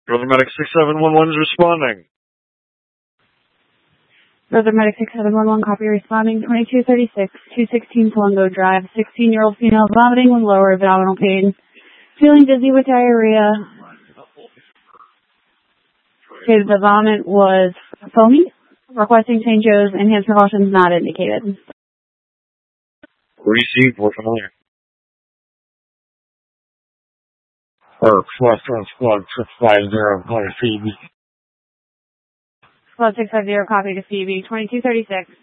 Brother Medic 6711 is responding. Brother Medic 6711, copy responding. 2236, 216 Palumbo Drive. 16-year-old female vomiting with lower abdominal pain. Feeling dizzy with diarrhea. Stated the vomit was foamy. Requesting St. Joe's. Enhanced precautions not indicated. Received, we're familiar. Squad 650, call to Phoebe. Squad 650, copy to Phoebe. 2236.